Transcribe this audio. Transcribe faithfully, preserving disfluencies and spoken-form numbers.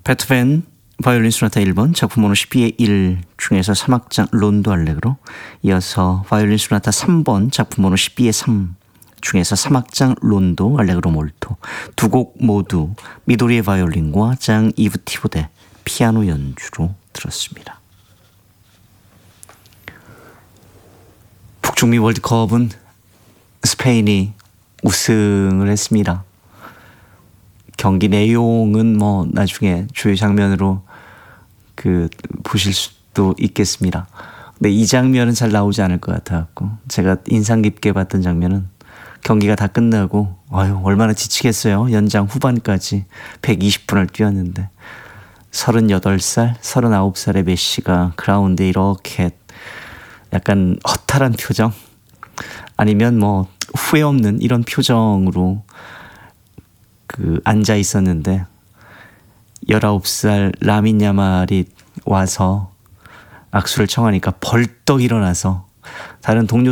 베토벤 바이올린 소나타 일 번 작품 번호 십이의 일 중에서 삼 악장 론도 알레그로, 이어서 바이올린 소나타 삼 번 작품 번호 십이의 삼 중에서 삼 악장 론도 알레그로 몰토, 두 곡 모두 미도리의 바이올린과 장 이브 티보데 피아노 연주로 들었습니다. 북중미 월드컵은 스페인이 우승을 했습니다. 경기 내용은 뭐 나중에 주요 장면으로 그 보실 수도 있겠습니다. 근데 이 장면은 잘 나오지 않을 것 같아갖고, 제가 인상 깊게 봤던 장면은 경기가 다 끝나고 아유 얼마나 지치겠어요. 연장 후반까지 백이십 분을 뛰었는데 서른여덟 살, 서른아홉 살의 메시가 그라운드에 이렇게 약간 허탈한 표정, 아니면 뭐 후회 없는 이런 표정으로 그 앉아 있었는데, 열아홉 살 라민 야말이 와서 악수를 청하니까 벌떡 일어나서 다른 동료